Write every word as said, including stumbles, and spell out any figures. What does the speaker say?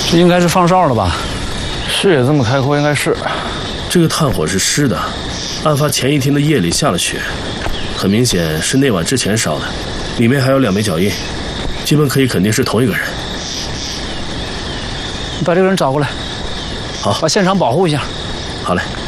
这应该是放哨了吧？ 视野这么开阔，应该是。 这个炭火是湿的，案发前一天的夜里下了雪，很明显是那晚之前烧的。里面还有两枚脚印，基本可以肯定是同一个人。 你把这个人找过来， 好， 把现场保护一下。 好嘞。